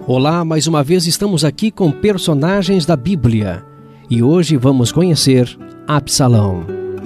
Olá, mais uma vez estamos aqui com personagens da Bíblia e hoje vamos conhecer Absalão.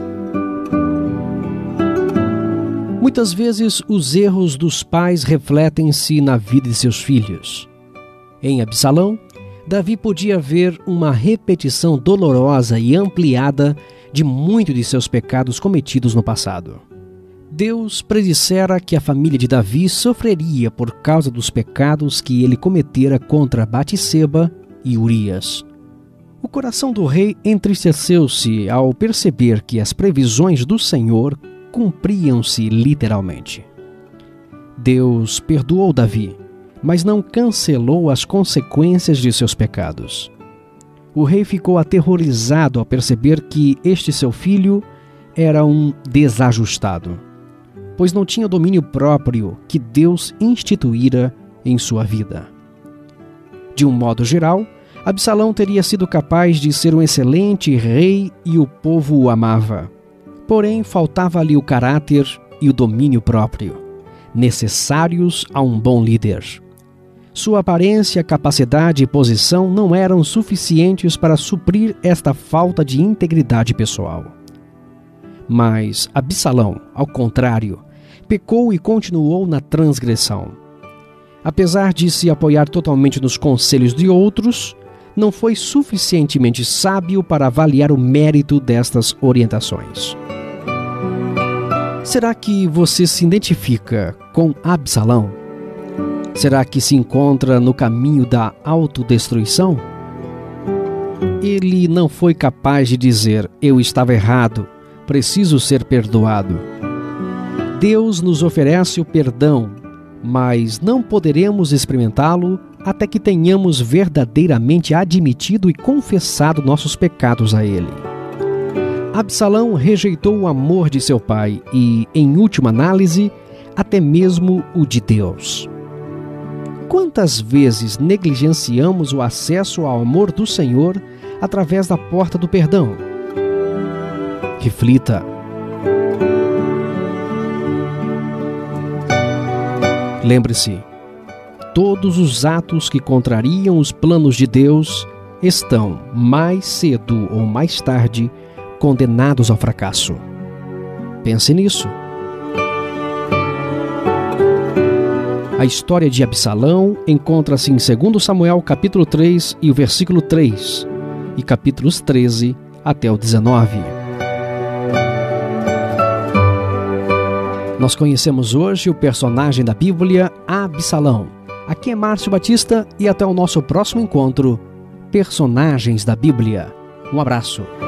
Muitas vezes os erros dos pais refletem-se na vida de seus filhos. Em Absalão, Davi podia ver uma repetição dolorosa e ampliada de muitos de seus pecados cometidos no passado. Deus predissera que a família de Davi sofreria por causa dos pecados que ele cometera contra Batseba e Urias. O coração do rei entristeceu-se ao perceber que as previsões do Senhor cumpriam-se literalmente. Deus perdoou Davi, mas não cancelou as consequências de seus pecados. O rei ficou aterrorizado ao perceber que este seu filho era um desajustado, pois não tinha o domínio próprio que Deus instituíra em sua vida. De um modo geral, Absalão teria sido capaz de ser um excelente rei e o povo o amava. Porém, faltava-lhe o caráter e o domínio próprio, necessários a um bom líder. Sua aparência, capacidade e posição não eram suficientes para suprir esta falta de integridade pessoal. Mas Absalão, ao contrário, pecou e continuou na transgressão. Apesar de se apoiar totalmente nos conselhos de outros, não foi suficientemente sábio para avaliar o mérito destas orientações. Será que você se identifica com Absalão? Será que se encontra no caminho da autodestruição? Ele não foi capaz de dizer: eu estava errado, preciso ser perdoado. Deus nos oferece o perdão, mas não poderemos experimentá-lo até que tenhamos verdadeiramente admitido e confessado nossos pecados a Ele. Absalão rejeitou o amor de seu pai e, em última análise, até mesmo o de Deus. Quantas vezes negligenciamos o acesso ao amor do Senhor através da porta do perdão? Reflita. Lembre-se, todos os atos que contrariam os planos de Deus estão, mais cedo ou mais tarde, condenados ao fracasso. Pense nisso. A história de Absalão encontra-se em 2 Samuel capítulo 3 e o versículo 3 e capítulos 13 até o 19. Nós conhecemos hoje o personagem da Bíblia, Absalão. Aqui é Márcio Batista e até o nosso próximo encontro, Personagens da Bíblia. Um abraço.